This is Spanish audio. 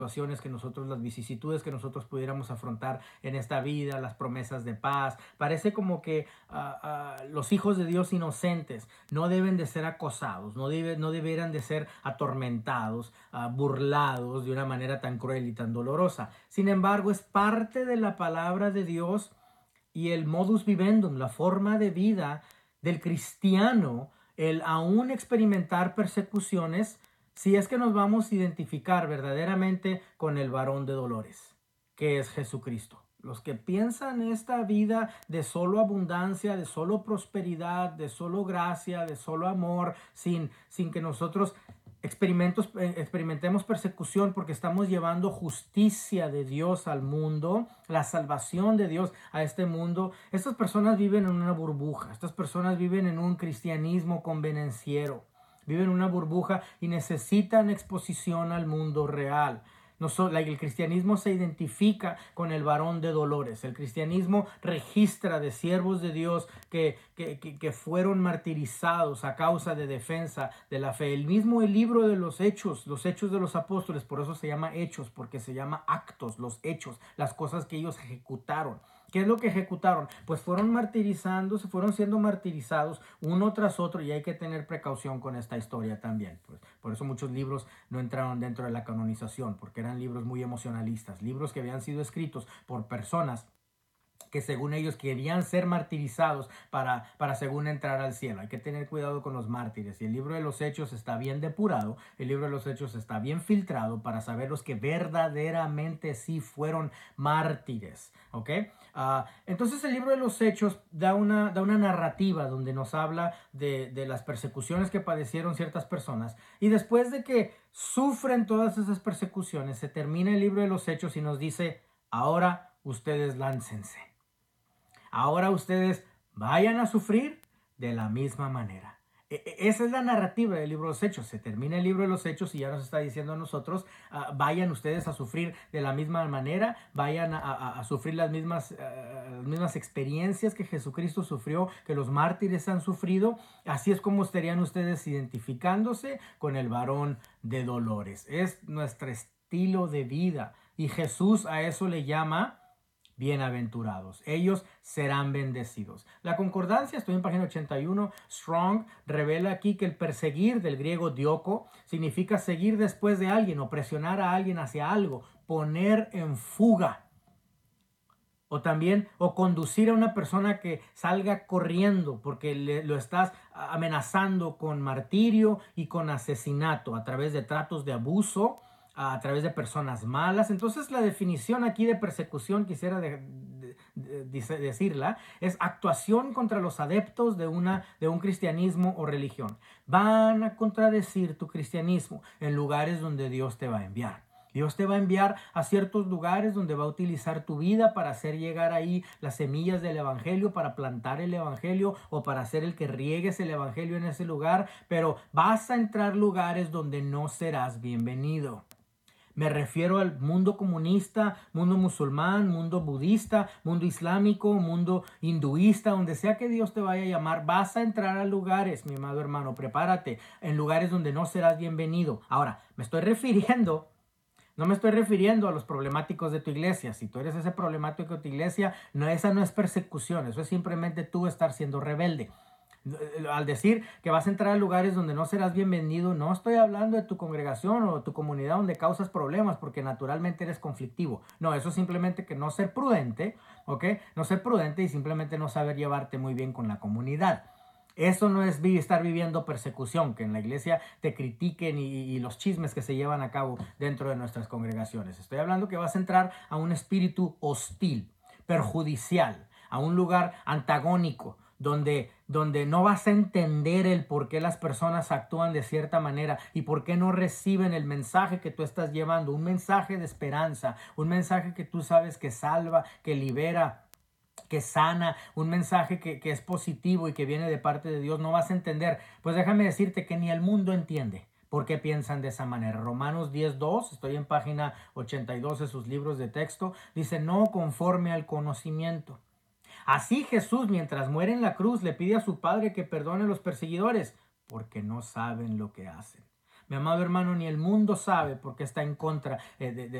situaciones que nosotros, las vicisitudes que nosotros pudiéramos afrontar en esta vida, las promesas de paz. Parece como que los hijos de Dios inocentes no deben de ser acosados, no debieran de ser atormentados, burlados de una manera tan cruel y tan dolorosa. Sin embargo, es parte de la palabra de Dios y el modus vivendum, la forma de vida del cristiano, el aún experimentar persecuciones, si es que nos vamos a identificar verdaderamente con el varón de dolores, que es Jesucristo. Los que piensan esta vida de solo abundancia, de solo prosperidad, de solo gracia, de solo amor, sin que nosotros experimentemos persecución porque estamos llevando justicia de Dios al mundo, la salvación de Dios a este mundo. Estas personas viven en una burbuja, estas personas viven en un cristianismo convenenciero, viven en una burbuja y necesitan exposición al mundo real. El cristianismo se identifica con el varón de dolores. El cristianismo registra de siervos de Dios que fueron martirizados a causa de defensa de la fe. El libro de los hechos de los apóstoles, por eso se llama Hechos, porque se llama actos, los hechos, las cosas que ellos ejecutaron. ¿Qué es lo que ejecutaron? Pues fueron siendo martirizados uno tras otro, y hay que tener precaución con esta historia también. Pues, por eso muchos libros no entraron dentro de la canonización, porque eran libros muy emocionalistas, libros que habían sido escritos por personas que según ellos querían ser martirizados para según entrar al cielo. Hay que tener cuidado con los mártires. Y el libro de los Hechos está bien depurado, el libro de los Hechos está bien filtrado para saber los que verdaderamente sí fueron mártires. ¿Ok? Entonces el libro de los Hechos da una narrativa donde nos habla de las persecuciones que padecieron ciertas personas. Y después de que sufren todas esas persecuciones, se termina el libro de los Hechos y nos dice: ahora ustedes láncense. Ahora ustedes vayan a sufrir de la misma manera. Esa es la narrativa del libro de los Hechos. Se termina el libro de los Hechos y ya nos está diciendo a nosotros: vayan ustedes a sufrir de la misma manera, vayan a sufrir las mismas experiencias que Jesucristo sufrió, que los mártires han sufrido. Así es como estarían ustedes identificándose con el varón de dolores. Es nuestro estilo de vida y Jesús a eso le llama bienaventurados. Ellos serán bendecidos. La concordancia, estoy en página 81, Strong, revela aquí que el perseguir, del griego dioko, significa seguir después de alguien o presionar a alguien hacia algo, poner en fuga. O conducir a una persona que salga corriendo porque lo estás amenazando con martirio y con asesinato a través de tratos de abuso, a través de personas malas. Entonces la definición aquí de persecución, quisiera decirla, es actuación contra los adeptos de un cristianismo o religión. Van a contradecir tu cristianismo en lugares donde Dios te va a enviar. Dios te va a enviar a ciertos lugares donde va a utilizar tu vida para hacer llegar ahí las semillas del evangelio, para plantar el evangelio o para ser el que riegues el evangelio en ese lugar, pero vas a entrar lugares donde no serás bienvenido. Me refiero al mundo comunista, mundo musulmán, mundo budista, mundo islámico, mundo hinduista, donde sea que Dios te vaya a llamar. Vas a entrar a lugares, mi amado hermano, prepárate, en lugares donde no serás bienvenido. Ahora, no me estoy refiriendo a los problemáticos de tu iglesia. Si tú eres ese problemático de tu iglesia, esa no es persecución, eso es simplemente tú estar siendo rebelde. Al decir que vas a entrar a lugares donde no serás bienvenido, no estoy hablando de tu congregación o tu comunidad donde causas problemas porque naturalmente eres conflictivo. No, eso es simplemente que no ser prudente, ¿ok? No ser prudente y simplemente no saber llevarte muy bien con la comunidad. Eso no es estar viviendo persecución, que en la iglesia te critiquen y los chismes que se llevan a cabo dentro de nuestras congregaciones. Estoy hablando que vas a entrar a un espíritu hostil, perjudicial, a un lugar antagónico, donde no vas a entender el por qué las personas actúan de cierta manera y por qué no reciben el mensaje que tú estás llevando, un mensaje de esperanza, un mensaje que tú sabes que salva, que libera, que sana, un mensaje que es positivo y que viene de parte de Dios. No vas a entender. Pues déjame decirte que ni el mundo entiende por qué piensan de esa manera. Romanos 10:2, estoy en página 82 de sus libros de texto, dice: no conforme al conocimiento. Así Jesús, mientras muere en la cruz, le pide a su Padre que perdone a los perseguidores porque no saben lo que hacen. Mi amado hermano, ni el mundo sabe porque está en contra